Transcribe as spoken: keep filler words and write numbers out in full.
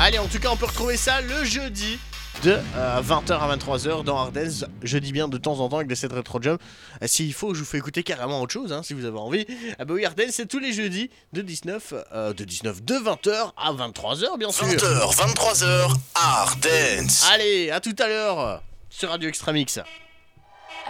Allez, en tout cas, on peut retrouver ça le jeudi de euh, vingt heures à vingt-trois heures dans Ardennes. Je dis bien de temps en temps avec des sets Retro Jam. Euh, S'il faut, je vous fais écouter carrément autre chose, hein, si vous avez envie. Ah bah oui, Ardennes, c'est tous les jeudis de dix-neuf, euh, de dix-neuf, de vingt heures à vingt-trois heures, bien sûr. vingt heures, vingt-trois heures, Ardennes. Allez, à tout à l'heure sur Radio Extra Mix.